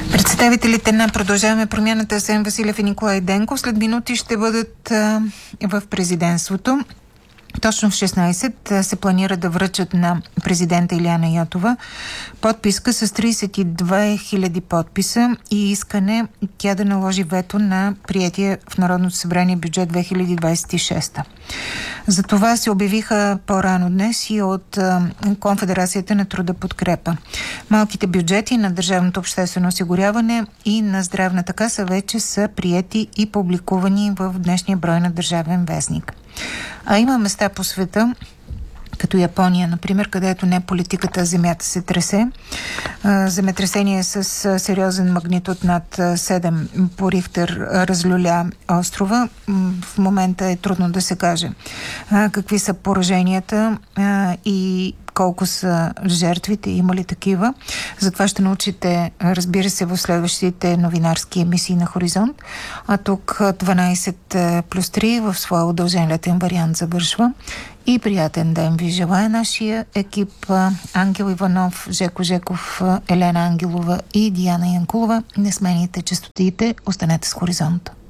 Представителите на Продължаваме промяната Асен Василев и Николай Денков след минути ще бъдат в президентството. Точно в 16 се планира да връчат на президента Илияна Йотова подписка с 32 000 подписа и искане тя да наложи вето на приетия в Народното събрание бюджет 2026. За това се обявиха по-рано днес и от Конфедерацията на труда подкрепа. Малките бюджети на Държавното обществено осигуряване и на Здравната каса вече са приети и публикувани в днешния брой на Държавен вестник. А има места по света, като Япония, например, където не политиката, земята се тресе. Земетресение с сериозен магнитуд над 7 по Рихтер разлюля острова. В момента е трудно да се каже какви са пораженията и колко са жертвите, има ли такива. Затова ще научите, разбира се, в следващите новинарски емисии на Хоризонт. А тук 12+3 в своя удължен летен вариант завършва. И приятен ден ви желая нашия екип: Ангел Иванов, Жеко Жеков, Елена Ангелова и Диана Янкулова. Не смените честотиите, останете с Хоризонт.